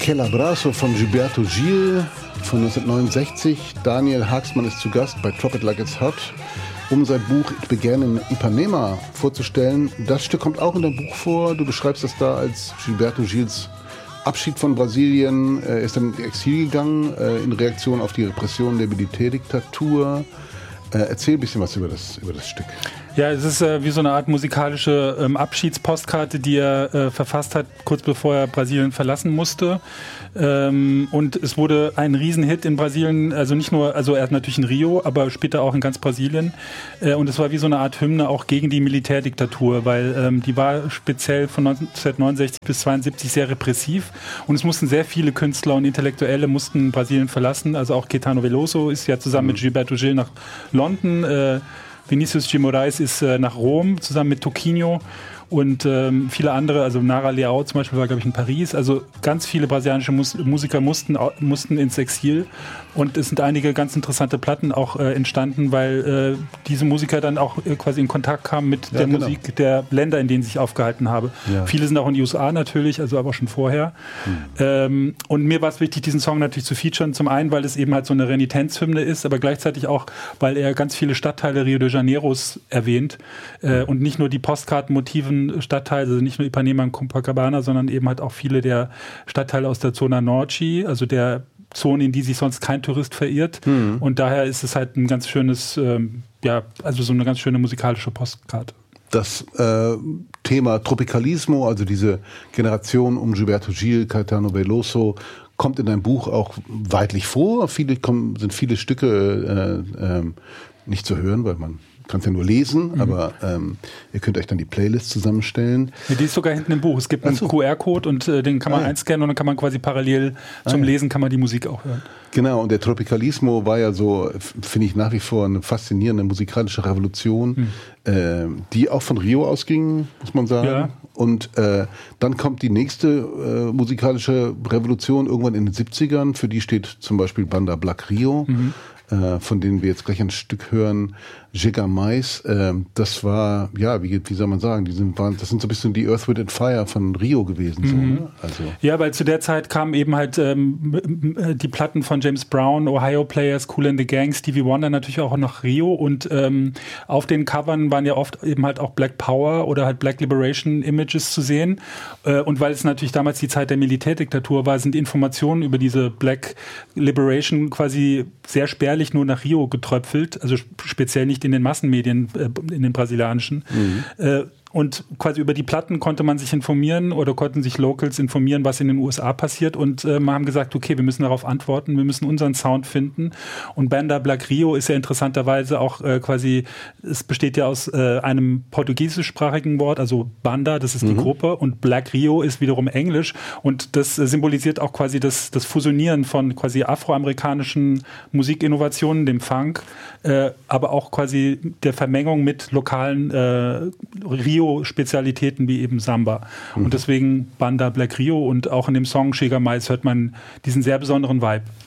Aquel Abrazo von Gilberto Gil von 1969. Daniel Haaksman ist zu Gast bei Drop It Like It's Hot, um sein Buch It Began in Ipanema vorzustellen. Das Stück kommt auch in deinem Buch vor. Du beschreibst das da als Gilberto Gils Abschied von Brasilien. Er ist dann ins Exil gegangen in Reaktion auf die Repression der Militärdiktatur. Erzähl ein bisschen was über das Stück. Ja, es ist wie so eine Art musikalische Abschiedspostkarte, die er verfasst hat, kurz bevor er Brasilien verlassen musste. Und es wurde ein Riesenhit in Brasilien, also nicht nur, also er hat natürlich in Rio, aber später auch in ganz Brasilien. Und es war wie so eine Art Hymne auch gegen die Militärdiktatur, weil die war speziell von 1969 bis 1972 sehr repressiv. Und es mussten sehr viele Künstler und Intellektuelle mussten Brasilien verlassen. Also auch Caetano Veloso ist ja zusammen mit Gilberto Gil nach London. Vinicius de Moraes ist nach Rom zusammen mit Toquinho und viele andere, also Nara Leao zum Beispiel war, glaube ich, in Paris. Also ganz viele brasilianische Musiker mussten ins Exil und es sind einige ganz interessante Platten auch entstanden, weil diese Musiker dann auch quasi in Kontakt kamen mit der Musik der Länder, in denen sie sich aufgehalten haben. Ja. Viele sind auch in die USA natürlich, also aber schon vorher. Und mir war es wichtig, diesen Song natürlich zu featuren. Zum einen, weil es eben halt so eine Renitenzhymne ist, aber gleichzeitig auch, weil er ganz viele Stadtteile Rio de Janeiros erwähnt und nicht nur die Postkartenmotiven Stadtteile, also nicht nur Ipanema und Copacabana, sondern eben halt auch viele der Stadtteile aus der Zona Norte, also der Zone, in die sich sonst kein Tourist verirrt. Und daher ist es halt ein ganz schönes, also so eine ganz schöne musikalische Postkarte. Das Thema Tropicalismo, also diese Generation um Gilberto Gil, Caetano Veloso, kommt in deinem Buch auch weitlich vor. Sind viele Stücke nicht zu hören, weil man kann es ja nur lesen, aber ihr könnt euch dann die Playlist zusammenstellen. Ja, die ist sogar hinten im Buch. Es gibt einen QR-Code und den kann man einscannen und dann kann man quasi parallel zum Lesen kann man die Musik auch hören. Genau, und der Tropicalismo war ja so, finde ich, nach wie vor eine faszinierende musikalische Revolution, die auch von Rio ausging, muss man sagen. Ja. Und dann kommt die nächste musikalische Revolution irgendwann in den 70ern, für die steht zum Beispiel Banda Black Rio. Von denen wir jetzt gleich ein Stück hören, Giga Mais, das war, ja, wie soll man sagen, das sind so ein bisschen die Earth, Wind and Fire von Rio gewesen. So, ne? Also. Ja, weil zu der Zeit kamen eben halt die Platten von James Brown, Ohio Players, Kool and the Gang, Stevie Wonder natürlich auch nach Rio und auf den Covern waren ja oft eben halt auch Black Power oder halt Black Liberation Images zu sehen und weil es natürlich damals die Zeit der Militärdiktatur war, sind Informationen über diese Black Liberation quasi sehr spärlich nur nach Rio getröpfelt, also speziell nicht in den Massenmedien, in den brasilianischen. Und quasi über die Platten konnte man sich informieren oder konnten sich Locals informieren, was in den USA passiert. Und wir haben gesagt, okay, wir müssen darauf antworten, wir müssen unseren Sound finden. Und Banda Black Rio ist ja interessanterweise auch quasi, es besteht ja aus einem portugiesischsprachigen Wort, also Banda, das ist die Gruppe, und Black Rio ist wiederum Englisch. Und das symbolisiert auch quasi das Fusionieren von quasi afroamerikanischen Musikinnovationen, dem Funk, aber auch quasi der Vermengung mit lokalen Rio-Spezialitäten wie eben Samba. Und deswegen Banda Black Rio und auch in dem Song Giga Mais hört man diesen sehr besonderen Vibe.